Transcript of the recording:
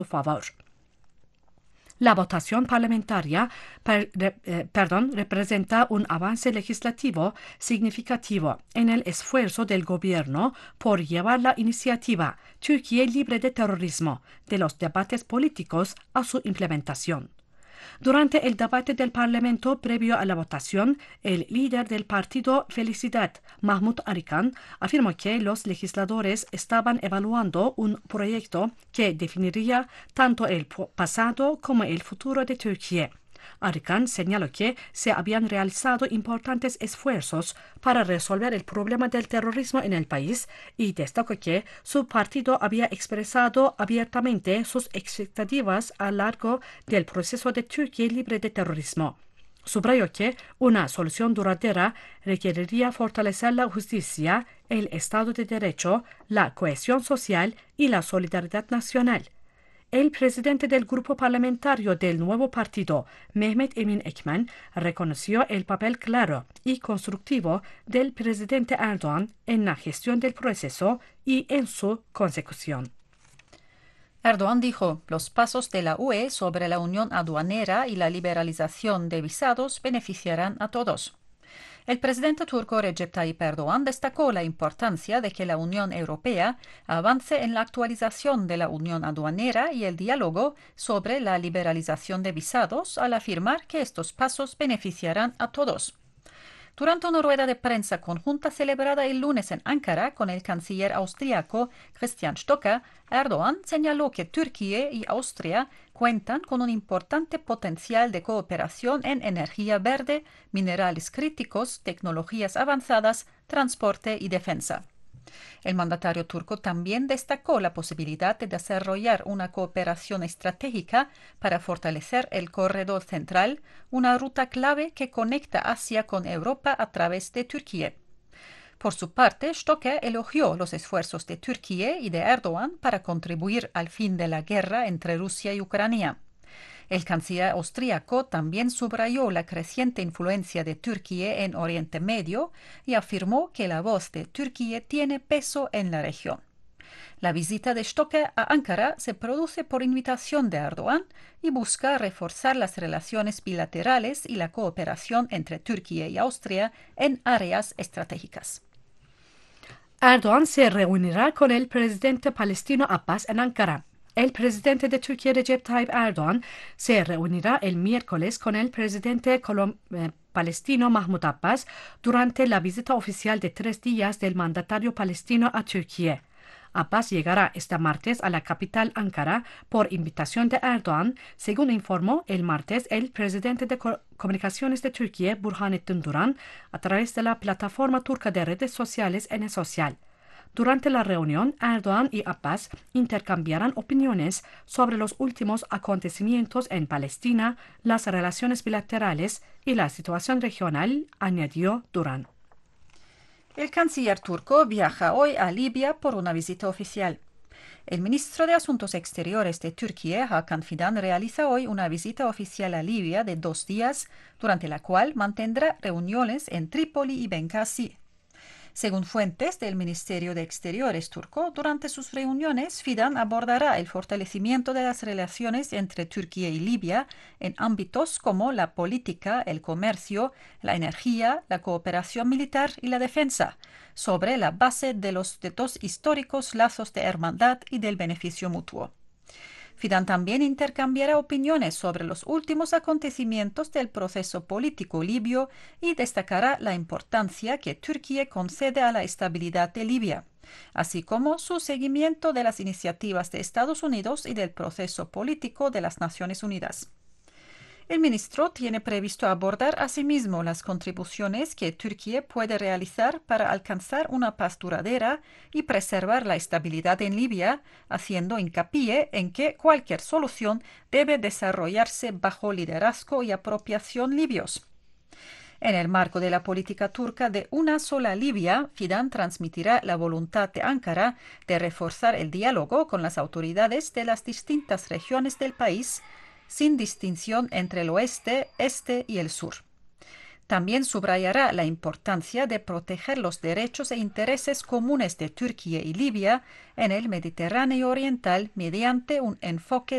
su favor. La votación parlamentaria representa un avance legislativo significativo en el esfuerzo del gobierno por llevar la iniciativa Türkiye libre de terrorismo de los debates políticos a su implementación. Durante el debate del Parlamento previo a la votación, el líder del partido Felicidad, Mahmut Arıkan, afirmó que los legisladores estaban evaluando un proyecto que definiría tanto el pasado como el futuro de Turquía. Arıkan señaló que se habían realizado importantes esfuerzos para resolver el problema del terrorismo en el país y destacó que su partido había expresado abiertamente sus expectativas a lo largo del proceso de Turquía libre de terrorismo. Subrayó que una solución duradera requeriría fortalecer la justicia, el Estado de Derecho, la cohesión social y la solidaridad nacional. El presidente del grupo parlamentario del nuevo partido, Mehmet Emin Ekmen, reconoció el papel claro y constructivo del presidente Erdoğan en la gestión del proceso y en su consecución. Erdoğan dijo, los pasos de la UE sobre la unión aduanera y la liberalización de visados beneficiarán a todos. El presidente turco Recep Tayyip Erdoğan destacó la importancia de que la Unión Europea avance en la actualización de la unión aduanera y el diálogo sobre la liberalización de visados al afirmar que estos pasos beneficiarán a todos. Durante una rueda de prensa conjunta celebrada el lunes en Ankara con el canciller austriaco Christian Stocker, Erdoğan señaló que Turquía y Austria cuentan con un importante potencial de cooperación en energía verde, minerales críticos, tecnologías avanzadas, transporte y defensa. El mandatario turco también destacó la posibilidad de desarrollar una cooperación estratégica para fortalecer el corredor central, una ruta clave que conecta Asia con Europa a través de Turquía. Por su parte, Stocker elogió los esfuerzos de Turquía y de Erdoğan para contribuir al fin de la guerra entre Rusia y Ucrania. El canciller austríaco también subrayó la creciente influencia de Turquía en Oriente Medio y afirmó que la voz de Turquía tiene peso en la región. La visita de Stocker a Ankara se produce por invitación de Erdoğan y busca reforzar las relaciones bilaterales y la cooperación entre Turquía y Austria en áreas estratégicas. Erdoğan se reunirá con el presidente palestino Abbas en Ankara. El presidente de Turquía, Recep Tayyip Erdoğan, se reunirá el miércoles con el presidente palestino Mahmud Abbas durante la visita oficial de 3 días del mandatario palestino a Turquía. Abbas llegará este martes a la capital Ankara por invitación de Erdoğan, según informó el martes el presidente de Comunicaciones de Turquía, Burhanettin Duran, a través de la plataforma turca de redes sociales N Social. Durante la reunión, Erdoğan y Abbas intercambiarán opiniones sobre los últimos acontecimientos en Palestina, las relaciones bilaterales y la situación regional, añadió Duran. El canciller turco viaja hoy a Libia por una visita oficial. El ministro de Asuntos Exteriores de Turquía, Hakan Fidan, realiza hoy una visita oficial a Libia de 2 días, durante la cual mantendrá reuniones en Trípoli y Bengasi. Según fuentes del Ministerio de Exteriores turco, durante sus reuniones, Fidan abordará el fortalecimiento de las relaciones entre Turquía y Libia en ámbitos como la política, el comercio, la energía, la cooperación militar y la defensa, sobre la base de los dos históricos lazos de hermandad y del beneficio mutuo. Fidan también intercambiará opiniones sobre los últimos acontecimientos del proceso político libio y destacará la importancia que Turquía concede a la estabilidad de Libia, así como su seguimiento de las iniciativas de Estados Unidos y del proceso político de las Naciones Unidas. El ministro tiene previsto abordar asimismo las contribuciones que Turquía puede realizar para alcanzar una paz duradera y preservar la estabilidad en Libia, haciendo hincapié en que cualquier solución debe desarrollarse bajo liderazgo y apropiación libios. En el marco de la política turca de una sola Libia, Fidan transmitirá la voluntad de Ankara de reforzar el diálogo con las autoridades de las distintas regiones del país, sin distinción entre el oeste, este y el sur. También subrayará la importancia de proteger los derechos e intereses comunes de Turquía y Libia en el Mediterráneo oriental mediante un enfoque